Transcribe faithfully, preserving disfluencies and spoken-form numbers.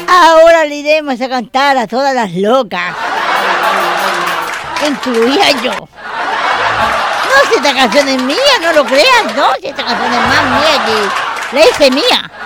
Ahora le iremos a cantar a todas las locas, incluía yo. No, si esta canción es mía, no lo creas, no, si esta canción es más mía que la hice mía.